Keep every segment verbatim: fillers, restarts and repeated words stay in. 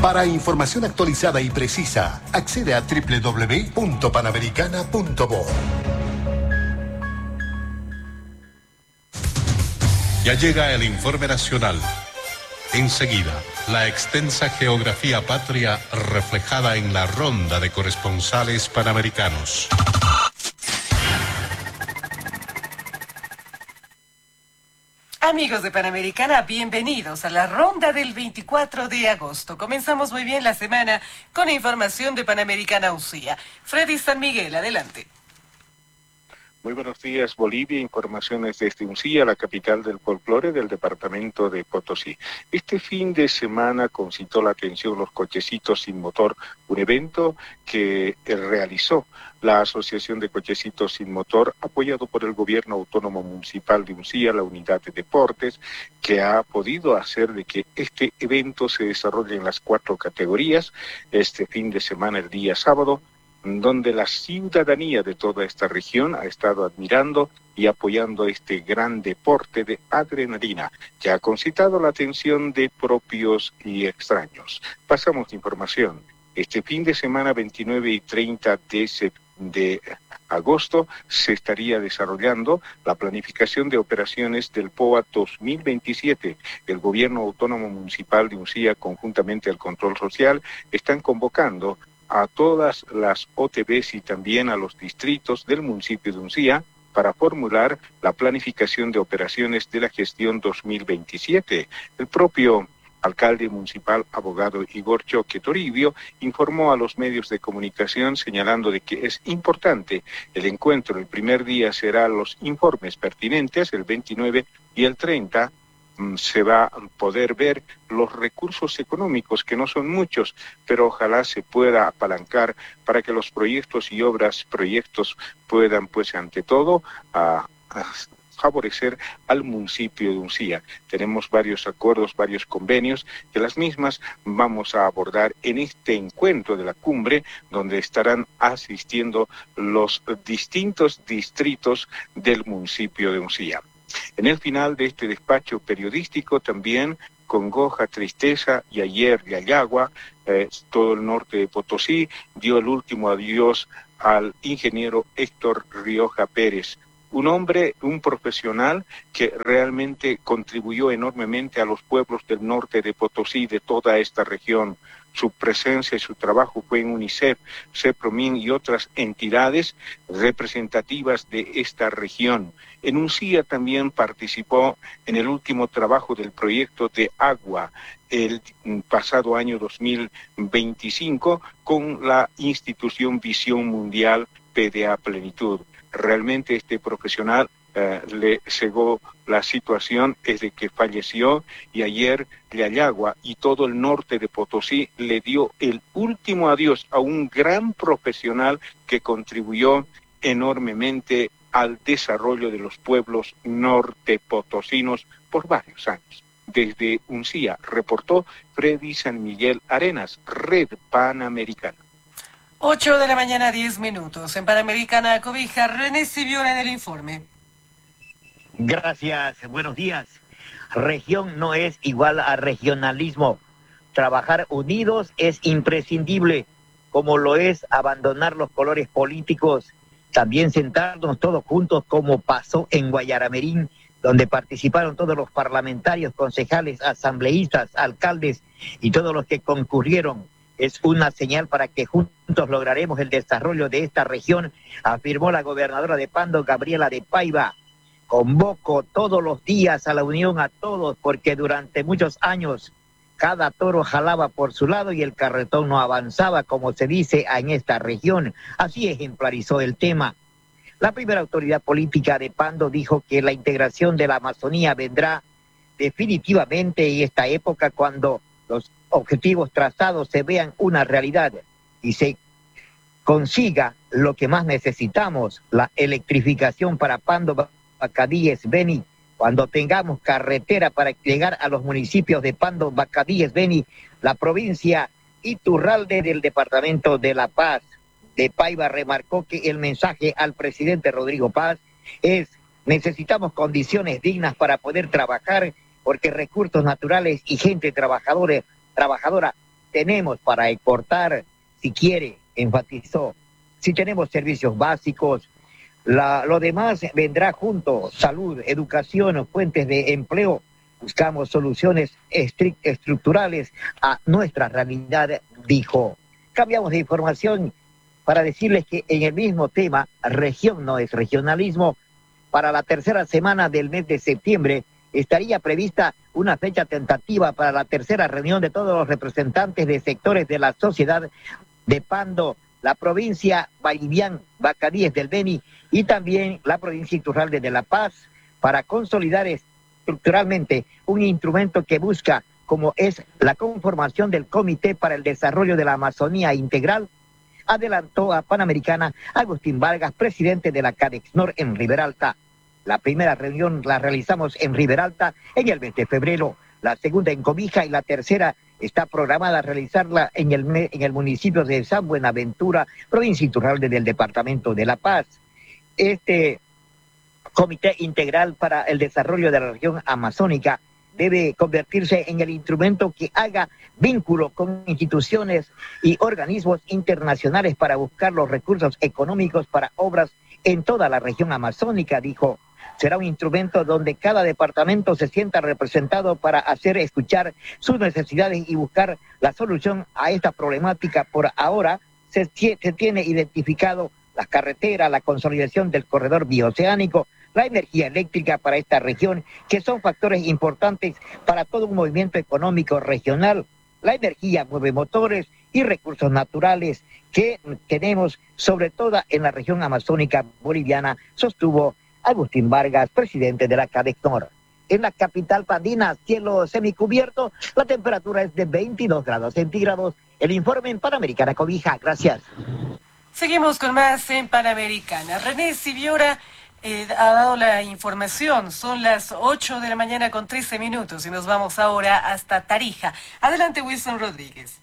Para información actualizada y precisa, accede a doble u doble u doble u punto panamericana punto bo. Ya llega el informe nacional. Enseguida, la extensa geografía patria reflejada en la ronda de corresponsales panamericanos. Amigos de Panamericana, bienvenidos a la ronda del veinticuatro de agosto. Comenzamos muy bien la semana con información de Panamericana UCIA. Freddy San Miguel, adelante. Muy buenos días, Bolivia. Informaciones desde Uncía, la capital del folclore del departamento de Potosí. Este fin de semana concitó la atención los cochecitos sin motor, un evento que realizó la Asociación de Cochecitos sin Motor, apoyado por el Gobierno Autónomo Municipal de Uncía, la Unidad de Deportes, que ha podido hacer de que este evento se desarrolle en las cuatro categorías. Este fin de semana, el día sábado, donde la ciudadanía de toda esta región ha estado admirando y apoyando este gran deporte de adrenalina, que ha concitado la atención de propios y extraños. Pasamos de información. Este fin de semana, veintinueve y treinta de septiembre, de agosto, se estaría desarrollando la planificación de operaciones del P O A dos mil veintisiete. El Gobierno Autónomo Municipal de Uncía, conjuntamente al Control Social, están convocando a todas las O T Bs y también a los distritos del municipio de Uncía para formular la planificación de operaciones de la gestión dos mil veintisiete. El propio alcalde municipal, abogado Igor Choque Toribio, informó a los medios de comunicación señalando de que es importante el encuentro. El primer día será los informes pertinentes, el veintinueve y el treinta, se va a poder ver los recursos económicos, que no son muchos, pero ojalá se pueda apalancar para que los proyectos y obras, proyectos puedan, pues, ante todo, a, a favorecer al municipio de Uncía. Tenemos varios acuerdos, varios convenios, que las mismas vamos a abordar en este encuentro de la cumbre, donde estarán asistiendo los distintos distritos del municipio de Uncía. En el final de este despacho periodístico también, congoja, tristeza, y ayer Yayagua, eh, todo el norte de Potosí, dio el último adiós al ingeniero Héctor Rioja Pérez, un hombre, un profesional que realmente contribuyó enormemente a los pueblos del norte de Potosí, de toda esta región. Su presencia y su trabajo fue en UNICEF, CEPROMIN y otras entidades representativas de esta región. En Uncía también participó en el último trabajo del proyecto de agua el pasado año dos mil veinticinco con la institución Visión Mundial P D A Plenitud. Realmente este profesional eh, le cegó la situación desde que falleció, y ayer Yayagua y todo el norte de Potosí le dio el último adiós a un gran profesional que contribuyó enormemente al desarrollo de los pueblos norte potosinos por varios años. Desde Uncía reportó Freddy San Miguel Arenas, Red Panamericana. ocho de la mañana, diez minutos. En Panamericana Cobija, René Sibiora en el informe. Gracias, buenos días. Región no es igual a regionalismo. Trabajar unidos es imprescindible, como lo es abandonar los colores políticos. También sentarnos todos juntos, como pasó en Guayaramerín, donde participaron todos los parlamentarios, concejales, asambleístas, alcaldes y todos los que concurrieron. Es una señal para que juntos lograremos el desarrollo de esta región, afirmó la gobernadora de Pando, Gabriela de Paiva. Convoco todos los días a la unión a todos, porque durante muchos años cada toro jalaba por su lado y el carretón no avanzaba, como se dice en esta región. Así ejemplarizó el tema. La primera autoridad política de Pando dijo que la integración de la Amazonía vendrá definitivamente en esta época, cuando los objetivos trazados se vean una realidad y se consiga lo que más necesitamos, la electrificación para Pando, Bacadíes, Beni. Cuando tengamos carretera para llegar a los municipios de Pando, Bacadíes, Beni, la provincia Iturralde del departamento de La Paz. De Paiva remarcó que el mensaje al presidente Rodrigo Paz es: necesitamos condiciones dignas para poder trabajar, porque recursos naturales y gente trabajadora, trabajadora tenemos para exportar, si quiere, enfatizó. Si tenemos servicios básicos, la, lo demás vendrá junto, salud, educación, fuentes de empleo. Buscamos soluciones estri- estructurales a nuestra realidad, dijo. Cambiamos de información para decirles que en el mismo tema, región no es regionalismo, para la tercera semana del mes de septiembre estaría prevista una fecha tentativa para la tercera reunión de todos los representantes de sectores de la sociedad de Pando, la provincia Vallivian, Bacadíes del Beni y también la provincia Iturralde de La Paz, para consolidar estructuralmente un instrumento que busca, como es la conformación del Comité para el Desarrollo de la Amazonía Integral, adelantó a Panamericana Agustín Vargas, presidente de la Cadexnor en Riberalta. La primera reunión la realizamos en Riberalta en el mes de febrero, la segunda en Cobija y la tercera está programada a realizarla en el, en el municipio de San Buenaventura, provincia Iturralde del departamento de La Paz. Este Comité Integral para el Desarrollo de la Región Amazónica debe convertirse en el instrumento que haga vínculo con instituciones y organismos internacionales para buscar los recursos económicos para obras en toda la región amazónica, dijo. Será un instrumento donde cada departamento se sienta representado para hacer escuchar sus necesidades y buscar la solución a esta problemática. Por ahora se, se tiene identificado las carreteras, la consolidación del corredor bioceánico, la energía eléctrica para esta región, que son factores importantes para todo un movimiento económico regional. La energía mueve motores y recursos naturales que tenemos, sobre todo en la región amazónica boliviana, sostuvo Agustín Vargas, presidente de la Cadexnor. En la capital andina, cielo semicubierto, la temperatura es de veintidós grados centígrados. El informe en Panamericana Cobija. Gracias. Seguimos con más en Panamericana. René Siviora eh, ha dado la información. Son las ocho de la mañana con trece minutos y nos vamos ahora hasta Tarija. Adelante, Wilson Rodríguez.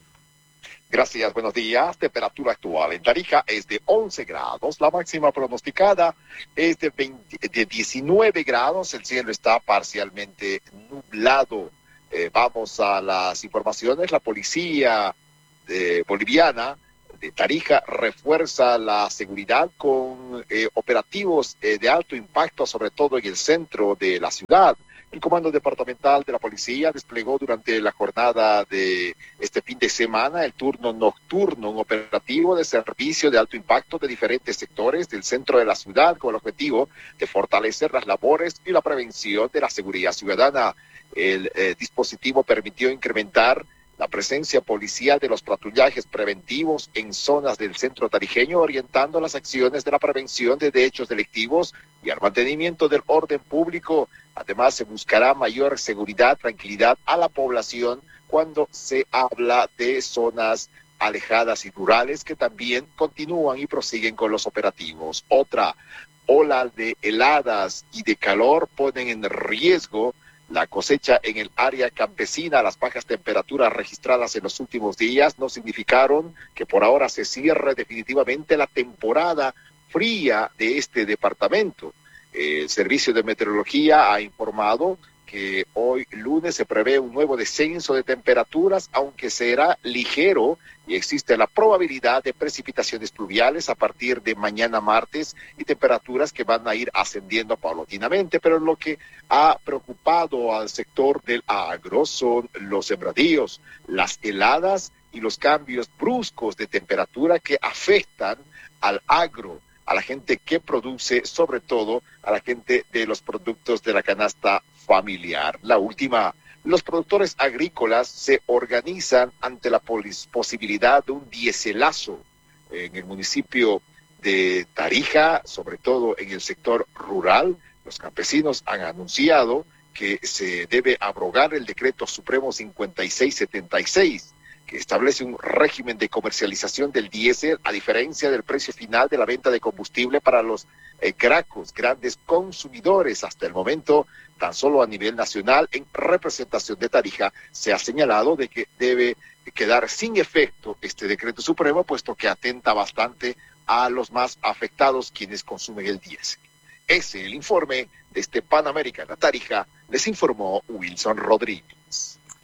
Gracias, buenos días. Temperatura actual en Tarija es de once grados, la máxima pronosticada es de, veinte, de diecinueve grados, el cielo está parcialmente nublado. Eh, vamos a las informaciones. La policía eh, boliviana de Tarija refuerza la seguridad con eh, operativos eh, de alto impacto, sobre todo en el centro de la ciudad. El Comando Departamental de la Policía desplegó durante la jornada de este fin de semana el turno nocturno, un operativo de servicio de alto impacto de diferentes sectores del centro de la ciudad con el objetivo de fortalecer las labores y la prevención de la seguridad ciudadana. El eh, dispositivo permitió incrementar la presencia policial de los patrullajes preventivos en zonas del centro tarijeño, orientando las acciones de la prevención de hechos delictivos y al mantenimiento del orden público. Además, se buscará mayor seguridad, tranquilidad a la población cuando se habla de zonas alejadas y rurales que también continúan y prosiguen con los operativos. Otra ola de heladas y de calor ponen en riesgo la cosecha en el área campesina. Las bajas temperaturas registradas en los últimos días no significaron que por ahora se cierre definitivamente la temporada fría de este departamento. El Servicio de Meteorología ha informado que hoy lunes se prevé un nuevo descenso de temperaturas, aunque será ligero y existe la probabilidad de precipitaciones pluviales a partir de mañana martes y temperaturas que van a ir ascendiendo paulatinamente, pero lo que ha preocupado al sector del agro son los sembradíos, las heladas y los cambios bruscos de temperatura que afectan al agro, a la gente que produce, sobre todo a la gente de los productos de la canasta familiar. La última, los productores agrícolas se organizan ante la posibilidad de un diéselazo en el municipio de Tarija, sobre todo en el sector rural. Los campesinos han anunciado que se debe abrogar el decreto supremo cincuenta y seis setenta y seis, que establece un régimen de comercialización del diésel a diferencia del precio final de la venta de combustible para los eh, gracos, grandes consumidores. Hasta el momento, tan solo a nivel nacional, en representación de Tarija, se ha señalado de que debe quedar sin efecto este decreto supremo, puesto que atenta bastante a los más afectados, quienes consumen el diésel. Ese es el informe de este Panamericana Tarija, les informó Wilson Rodríguez.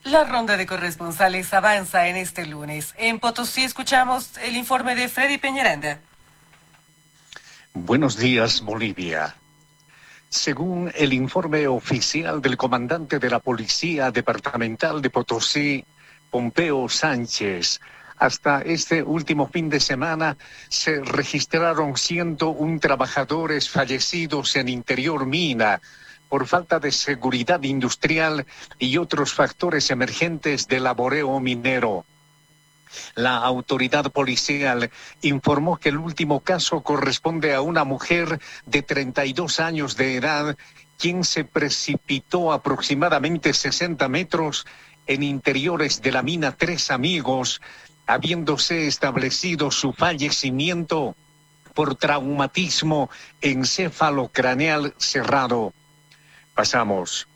La ronda de corresponsales avanza en este lunes. En Potosí escuchamos el informe de Freddy Peñaranda. Buenos días, Bolivia. Según el informe oficial del comandante de la Policía Departamental de Potosí, Pompeo Sánchez, hasta este último fin de semana se registraron ciento uno trabajadores fallecidos en Interior Mina por falta de seguridad industrial y otros factores emergentes de laboreo minero. La autoridad policial informó que el último caso corresponde a una mujer de treinta y dos años de edad, quien se precipitó aproximadamente sesenta metros en interiores de la mina Tres Amigos, habiéndose establecido su fallecimiento por traumatismo encéfalo-craneal cerrado. Pasamos.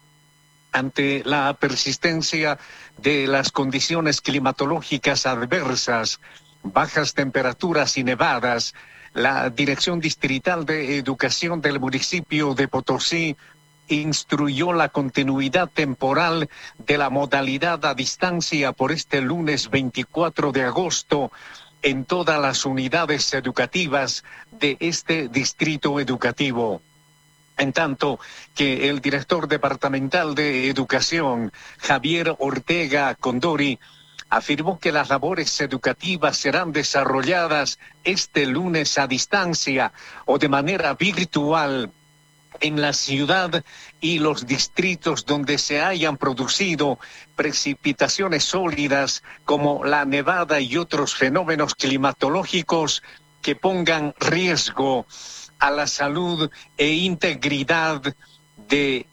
Ante la persistencia de las condiciones climatológicas adversas, bajas temperaturas y nevadas, la Dirección Distrital de Educación del municipio de Potosí instruyó la continuidad temporal de la modalidad a distancia por este lunes veinticuatro de agosto en todas las unidades educativas de este distrito educativo. En tanto que el director departamental de Educación, Javier Ortega Condori, afirmó que las labores educativas serán desarrolladas este lunes a distancia o de manera virtual en la ciudad y los distritos donde se hayan producido precipitaciones sólidas como la nevada y otros fenómenos climatológicos que pongan riesgo a la salud e integridad de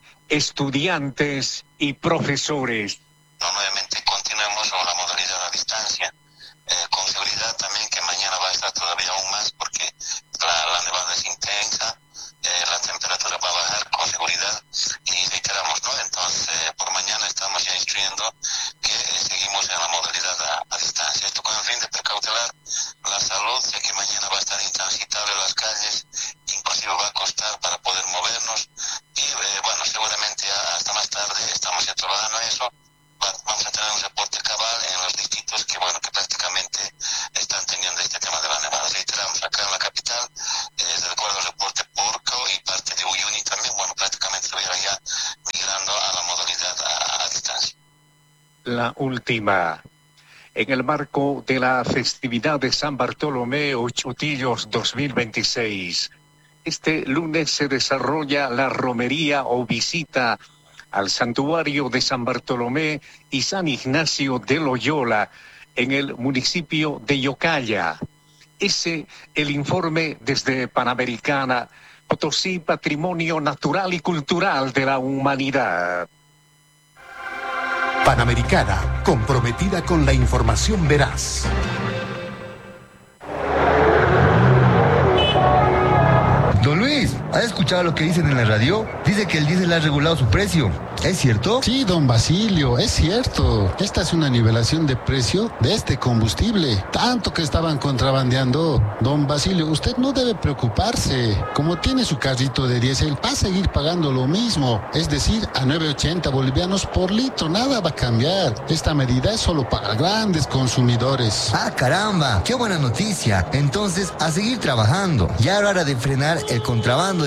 estudiantes y profesores. No, nuevamente continuemos con la modalidad a distancia, eh, con seguridad también que mañana va a estar todavía aún más porque la, la nevada es intensa, eh, la temperatura va a bajar con seguridad y reiteramos, ¿no? Entonces, por mañana estamos ya instruyendo que eh, seguimos en la modalidad a, a distancia. Esto con el fin de precautelar la salud, sé que mañana va a estar intransitable las calles, inclusive va a costar para poder movernos y eh, bueno, seguramente hasta más tarde estamos ya trabajando en eso. Vamos a tener un reporte cabal en los distritos que bueno que prácticamente están teniendo este tema de la nevada. Reiteramos, acá en la capital, eh, de acuerdo al reporte Porco y parte de Uyuni también, bueno, prácticamente estuvieron ya migrando a la modalidad a, a distancia. La última. En el marco de la festividad de San Bartolomé Ochotillos dos mil veintiséis, este lunes se desarrolla la romería o visita al santuario de San Bartolomé y San Ignacio de Loyola en el municipio de Yocaya. Ese el informe desde Panamericana, Potosí, Patrimonio Natural y Cultural de la Humanidad. Panamericana, comprometida con la información veraz. Don Luis, ¿ha escuchado lo que dicen en la radio? Dice que el diésel ha regulado su precio. ¿Es cierto? Sí, don Basilio, es cierto. Esta es una nivelación de precio de este combustible. Tanto que estaban contrabandeando. Don Basilio, usted no debe preocuparse. Como tiene su carrito de diésel, va a seguir pagando lo mismo. Es decir, a nueve ochenta bolivianos por litro. Nada va a cambiar. Esta medida es solo para grandes consumidores. Ah, caramba, qué buena noticia. Entonces, a seguir trabajando. Ya era hora de frenar el contrabando.